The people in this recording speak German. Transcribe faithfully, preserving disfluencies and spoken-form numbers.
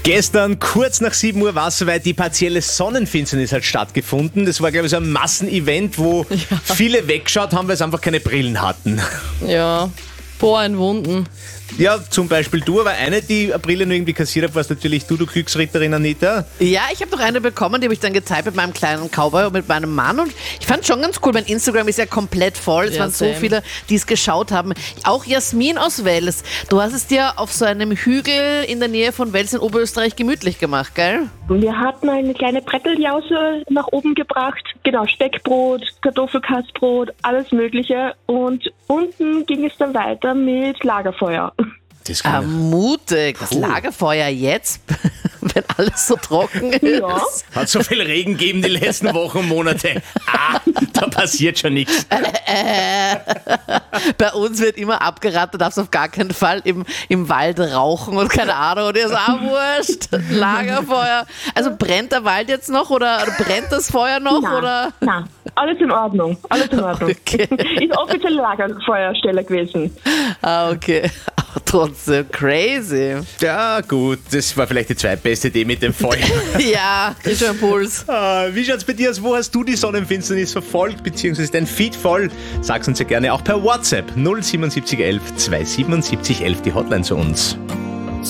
Gestern, kurz nach sieben Uhr, war es soweit, die partielle Sonnenfinsternis hat stattgefunden. Das war, glaube ich, so ein Massenevent, wo ja. viele weggeschaut haben, weil sie einfach keine Brillen hatten. Ja, boah, in Wunden. Ja, zum Beispiel du, aber eine, die Brille nur irgendwie kassiert hat, warst natürlich du, du Glücksritterin Anita. Ja, ich habe noch eine bekommen, die habe ich dann geteilt mit meinem kleinen Cowboy und mit meinem Mann und ich fand schon ganz cool, mein Instagram ist ja komplett voll, es Ja, waren same. so viele, die es geschaut haben. Auch Jasmin aus Wels, du hast es dir auf so einem Hügel in der Nähe von Wels in Oberösterreich gemütlich gemacht, gell? Wir hatten eine kleine Bretteljause nach oben gebracht. Genau, Speckbrot, Kartoffelkastbrot, alles Mögliche. Und unten ging es dann weiter mit Lagerfeuer. Das Ah, kann mutig, das Cool. Lagerfeuer jetzt, wenn alles so trocken ist. Ja. Hat so viel Regen gegeben die letzten Wochen und Monate. Ah, da passiert schon nichts. Bei uns wird immer abgeraten, du darfst auf gar keinen Fall im, im Wald rauchen und keine Ahnung. Und ihr sagt, ah, wurscht, Lagerfeuer. Also brennt der Wald jetzt noch oder brennt das Feuer noch? Na, Oder? na, alles in Ordnung. Alles in Ordnung. Okay. Ist offizielle Lagerfeuerstelle gewesen. Ah, okay. Aber trotzdem crazy. Ja, gut, das war vielleicht die zweitbeste Idee mit dem Feuer. Ja, ist schon ein Puls. Ah, wie schaut's bei dir aus? Wo hast du die Sonnenfinsternis verfolgt, beziehungsweise dein Feed voll? Sag's uns ja gerne auch per WhatsApp null sieben sieben eins eins zwei sieben sieben eins eins, die Hotline zu uns.